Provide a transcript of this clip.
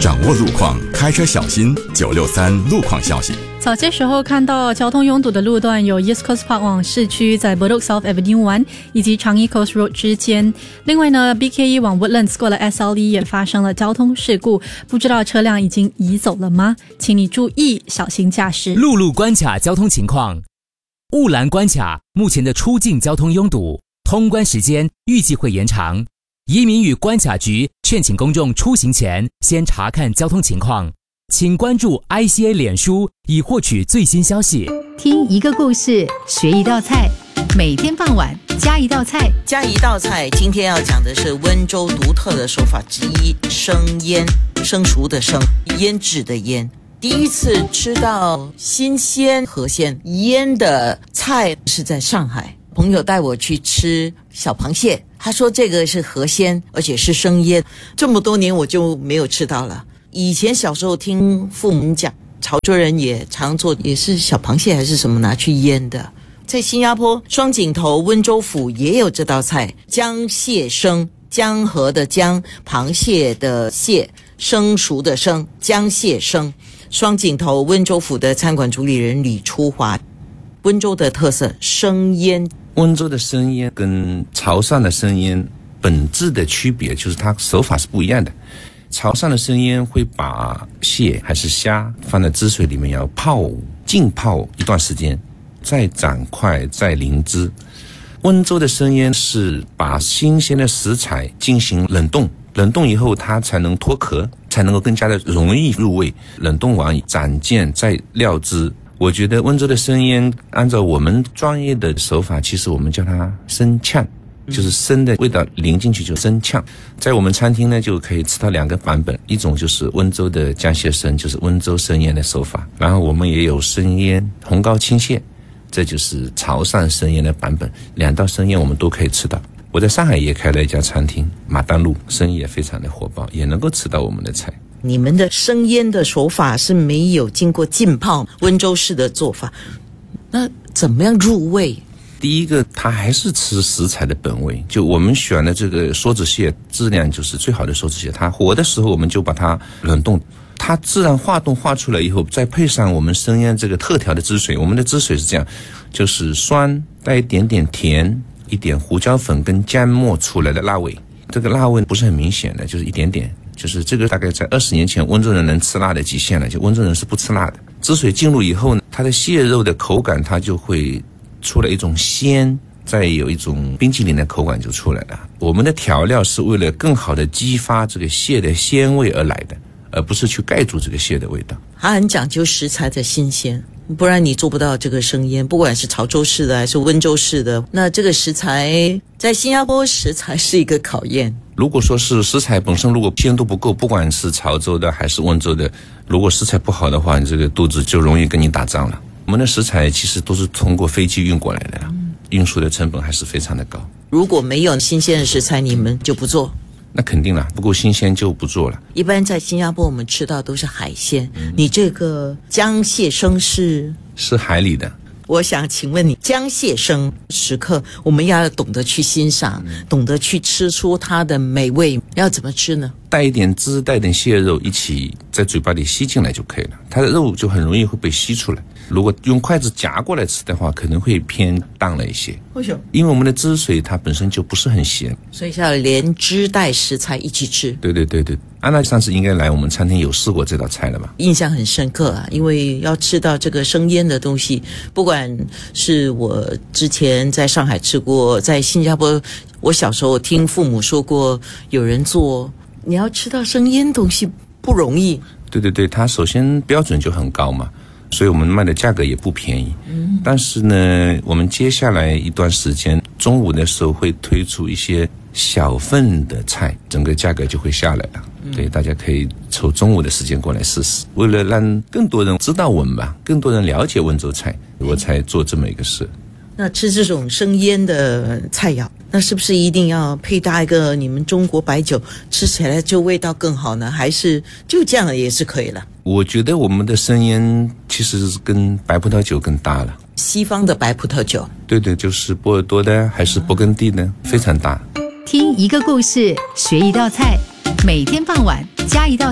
掌握路况，开车小心。963路况消息。 早些时候看到交通拥堵的路段有 East Coast Park 往市区，在 Bedok South Avenue 1以及长 East Coast Road 之间。另外呢 BKE 往 Woodlands 过了 SLE 也发生了交通事故，不知道车辆已经移走了吗？请你注意小心驾驶。 陆路关卡交通情况：雾兰关卡目前的出境交通拥堵，通关时间预计会延长。移民与关卡局劝请公众出行前先查看交通情况，请关注 ICA 脸书以获取最新消息。 听一个故事，学一道菜，每天傍晚加一道菜。 加一道菜，今天要讲的是温州独特的手法之一——生腌，生熟的生，腌制的腌。第一次吃到新鲜河鲜腌的菜是在上海，朋友带我去吃小螃蟹，他说这个是河鲜，而且是生腌。这么多年我就没有吃到了。以前小时候听父母讲，潮州人也常做，也是小螃蟹还是什么拿去腌的。在新加坡双井头温州府也有这道菜，江蟹生，江河的江，螃蟹的蟹，生熟的生，江蟹生。双井头温州府的餐馆主理人李初华，温州的特色生腌。 温州的生腌跟潮汕的生腌本质的区别就是它手法是不一样的。潮汕的生腌会把蟹还是虾放在汁水里面，要浸泡一段时间，再斩块再淋汁。温州的生腌是把新鲜的食材进行冷冻以后它才能脱壳，才能够更加的容易入味。冷冻完斩件再料汁。我觉得温州的生腌按照我们专业的手法，其实我们叫它生呛，就是生的味道淋进去就生呛。在我们餐厅呢就可以吃到两个版本，一种就是温州的江蟹生，就是温州生腌的手法，然后我们也有生腌红膏青蟹，这就是潮汕生腌的版本。两道生腌我们都可以吃到。我在上海也开了一家餐厅，马丹路，生意也非常的火爆，也能够吃到我们的菜。 你们的生腌的手法是没有经过浸泡，温州式的做法，那怎么样入味？ 第一个，它还是吃食材的本味，就我们选的这个梭子蟹质量就是最好的梭子蟹，它活的时候我们就把它冷冻，它自然化冻化出来以后，再配上我们生腌这个特调的汁水。我们的汁水是这样，就是酸带一点点甜，一点胡椒粉跟姜末出来的辣味，这个辣味不是很明显的，就是一点点，就是这个大概在20年前温州人能吃辣的极限了，就温州人是不吃辣的。汁水进入以后呢，它的蟹肉的口感它就会出了一种鲜，再有一种冰淇淋的口感就出来了。我们的调料是为了更好的激发这个蟹的鲜味而来的，而不是去盖住这个蟹的味道。 它很讲究食材的新鲜，不然你做不到这个生腌，不管是潮州式的还是温州式的。那这个食材在新加坡食材是一个考验。 如果说是食材本身如果鲜度不够，不管是潮州的还是温州的，如果食材不好的话，你这个肚子就容易跟你打仗了。我们的食材其实都是通过飞机运过来的，运输的成本还是非常的高。 如果没有新鲜的食材，你们就不做？ 那肯定了，不够新鲜就不做了。 一般在新加坡我们吃到都是海鲜，你这个江蟹生是海里的。 我想请问你，江蟹生时刻我们要懂得去欣赏，懂得去吃出它的美味，要怎么吃呢？ 带一点汁，带一点蟹肉一起在嘴巴里吸进来就可以了，它的肉就很容易会被吸出来。如果用筷子夹过来吃的话，可能会偏淡了一些。 为什么？ 因为我们的汁水它本身就不是很咸， 所以是要连汁带食材一起吃。 对，安娜上次应该来我们餐厅有试过这道菜了吧？ 印象很深刻啊，因为要吃到这个生腌的东西，不管是我之前在上海吃过，在新加坡我小时候听父母说过有人做，你要吃到生腌东西不容易。 对，它首先标准就很高嘛，所以我们卖的价格也不便宜。但是呢，我们接下来一段时间中午的时候会推出一些小份的菜，整个价格就会下来了。对，大家可以抽中午的时间过来试试。为了让更多人知道我们吧，更多人了解温州菜，我才做这么一个事。 那吃这种生腌的菜肴，那是不是一定要配搭一个你们中国白酒，吃起来就味道更好呢？还是就这样也是可以了？ 我觉得我们的生腌其实跟白葡萄酒更搭了。 西方的白葡萄酒？ 对，就是波尔多的还是勃艮第的，非常搭。 听一个故事，学一道菜，每天傍晚加一道